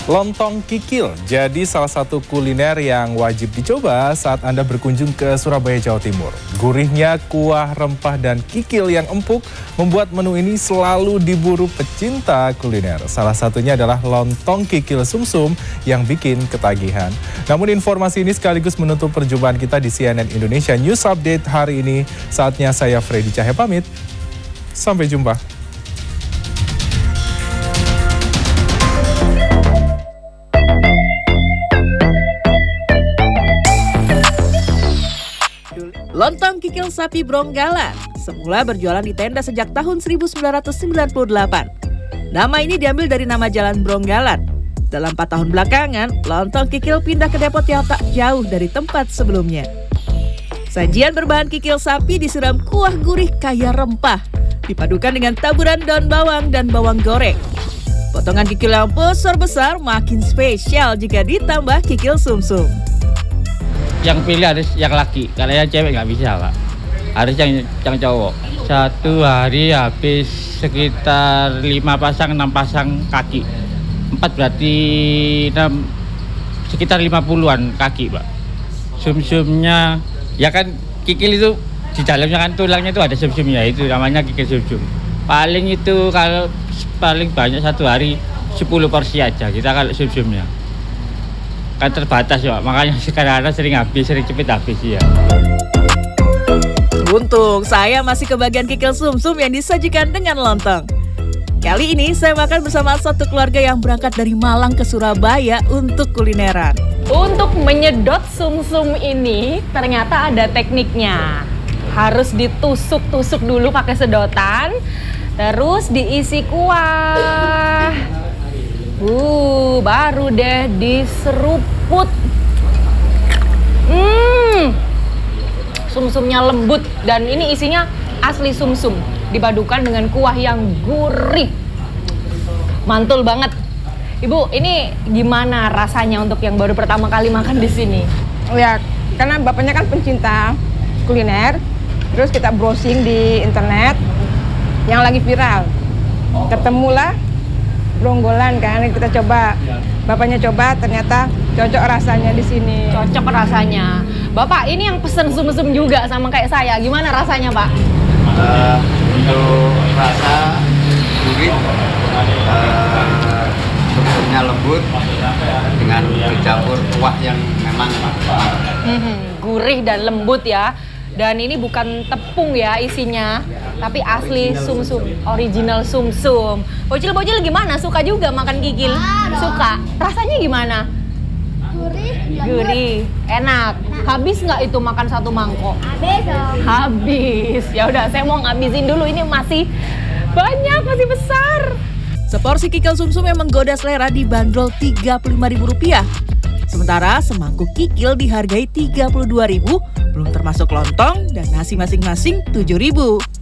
Lontong kikil jadi salah satu kuliner yang wajib dicoba saat Anda berkunjung ke Surabaya, Jawa Timur. Gurihnya kuah rempah dan kikil yang empuk membuat menu ini selalu diburu pecinta kuliner. Salah satunya adalah lontong kikil sumsum yang bikin ketagihan. Namun informasi ini sekaligus menutup perjumpaan kita di CNN Indonesia News Update hari ini. Saatnya saya Freddy Cahya pamit. Sampai jumpa. Lontong kikil sapi Bronggala semula berjualan di tenda sejak tahun 1998. Nama ini diambil dari nama Jalan Bronggalan. Dalam 4 tahun belakangan, lontong kikil pindah ke depot yang tak jauh dari tempat sebelumnya. Sajian berbahan kikil sapi disiram kuah gurih kaya rempah, dipadukan dengan taburan daun bawang dan bawang goreng. Potongan kikil yang besar-besar makin spesial jika ditambah kikil sumsum. Yang pilih harus yang laki, kalau yang cewek nggak bisa, Pak. Harus yang cowok. Satu hari habis sekitar 5 pasang, 6 pasang kaki. 4 berarti 6, sekitar 50-an kaki, Pak. Sumsumnya, ya kan kikil itu di dalamnya kan tulangnya itu ada sumsumnya, itu namanya kikil sumsum. Paling itu kalau paling banyak satu hari 10 porsi aja kita kalau sumsumnya. Kan terbatas ya, makanya sekarang sering cepet habis ya. Untung saya masih kebagian kikil sumsum yang disajikan dengan lontong. Kali ini saya makan bersama satu keluarga yang berangkat dari Malang ke Surabaya untuk kulineran. Untuk menyedot sumsum ini ternyata ada tekniknya. Harus ditusuk-tusuk dulu pakai sedotan, terus diisi kuah. Baru deh diseruput. Sumsumnya lembut dan ini isinya asli sumsum dipadukan dengan kuah yang gurih. Mantul banget. Ibu, ini gimana rasanya untuk yang baru pertama kali makan di sini? Ya, karena bapaknya kan pencinta kuliner. Terus kita browsing di internet yang lagi viral. Ketemulah Bronggolan kan, kita coba. Bapaknya coba, ternyata cocok rasanya di sini. Cocok rasanya. Bapak ini yang pesen sumsum juga sama kayak saya. Gimana rasanya, Pak? Untuk rasa gurih, sumsumnya lembut dengan dicampur kuah yang memang gurih dan lembut ya. Dan ini bukan tepung ya isinya, tapi asli sumsum, original sumsum. Bocil-bocil gimana? Suka juga makan kikil? Suka. Rasanya gimana? Gurih, enak. Habis nggak itu makan satu mangkok? Habis. Ya udah, saya mau ngabisin dulu. Ini masih banyak, masih besar. Seporsi kikil sumsum yang menggoda selera dibanderol Rp35.000. Sementara semangkuk kikil dihargai Rp32.000, belum termasuk lontong dan nasi masing-masing Rp7.000.